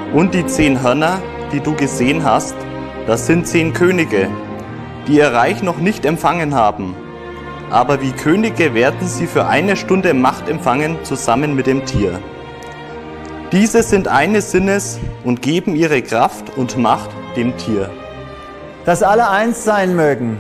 Und die 10 Hörner, die du gesehen hast, das sind 10 Könige, die ihr Reich noch nicht empfangen haben. Aber wie Könige werden sie für eine Stunde Macht empfangen, zusammen mit dem Tier. Diese sind eines Sinnes und geben ihre Kraft und Macht dem Tier. Dass alle eins sein mögen.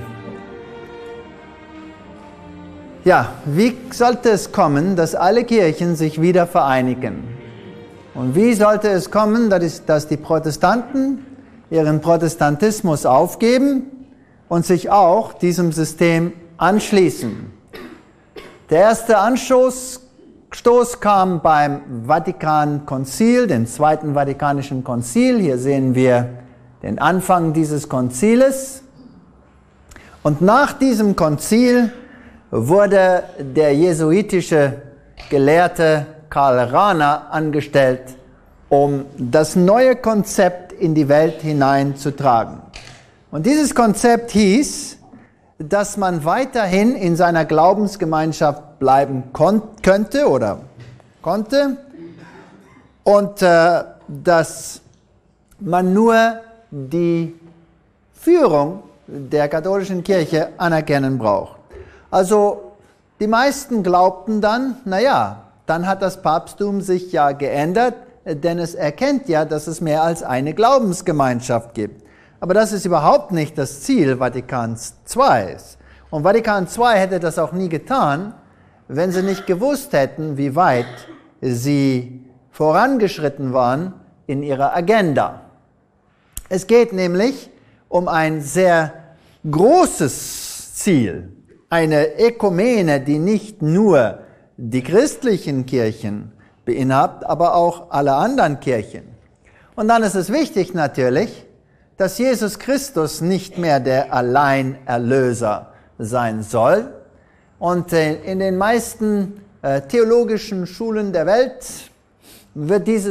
Ja, wie sollte es kommen, dass alle Kirchen sich wieder vereinigen? Und wie sollte es kommen, dass die Protestanten ihren Protestantismus aufgeben und sich auch diesem System anschließen? Der erste Anstoß kam beim Vatikankonzil, dem Zweiten Vatikanischen Konzil. Hier sehen wir den Anfang dieses Konziles. Und nach diesem Konzil wurde der jesuitische Gelehrte Karl Rahner angestellt, um das neue Konzept in die Welt hineinzutragen. Und dieses Konzept hieß, dass man weiterhin in seiner Glaubensgemeinschaft bleiben könnte oder konnte und dass man nur die Führung der katholischen Kirche anerkennen braucht. Also die meisten glaubten dann, naja, dann hat das Papsttum sich ja geändert, denn es erkennt ja, dass es mehr als eine Glaubensgemeinschaft gibt. Aber das ist überhaupt nicht das Ziel Vatikans II. Und Vatikan II hätte das auch nie getan, wenn sie nicht gewusst hätten, wie weit sie vorangeschritten waren in ihrer Agenda. Es geht nämlich um ein sehr großes Ziel, eine Ökumene, die nicht nur die christlichen Kirchen beinhaltet, aber auch alle anderen Kirchen. Und dann ist es wichtig natürlich, dass Jesus Christus nicht mehr der Alleinerlöser sein soll. Und in den meisten theologischen Schulen der Welt wird dieses